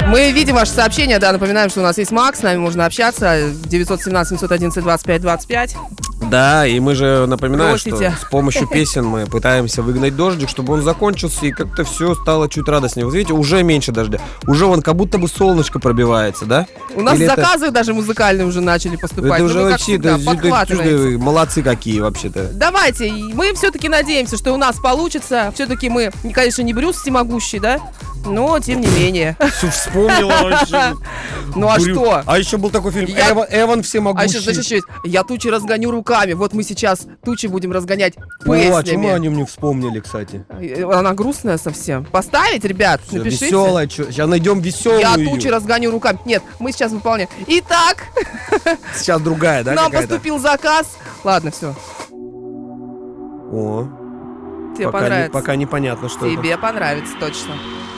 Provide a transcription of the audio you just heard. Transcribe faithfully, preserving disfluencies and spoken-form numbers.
Мы видим ваше сообщение, да, напоминаем, что у нас есть Макс, с нами можно общаться, девятьсот семнадцать семьсот одиннадцать двадцать пять двадцать пять. Да, и мы же напоминаем, Бросите. что с помощью песен мы пытаемся выгнать дождик, чтобы он закончился, и как-то все стало чуть радостнее. Вот видите, уже меньше дождя, уже вон как будто бы солнышко пробивается, да? У нас Или заказы это... даже музыкальные уже начали поступать. Это ну, уже вы, как вообще, всегда, это, это, подхватываете. молодцы какие вообще-то. Давайте, мы все-таки надеемся, что у нас получится. Все-таки мы, конечно, не Брюс всемогущий, да? Но, тем не менее. Вспомнила вообще. Ну а что? А еще был такой фильм Я- Эван, Эван всемогущий. А сейчас, значит, еще есть, я тучи разгоню руками. Вот мы сейчас тучи будем разгонять О, а чему песнями. они мне вспомнили, кстати? Она грустная совсем. Поставить, ребят, напишите. Веселая, сейчас найдем веселую. Я тучи разгоню руками. Нет, мы сейчас выполняем. Итак, Сейчас другая, да, нам какая-то? поступил заказ. Ладно, все. О, Тебе пока, не, понравится. пока непонятно, что это. Тебе понравится, точно.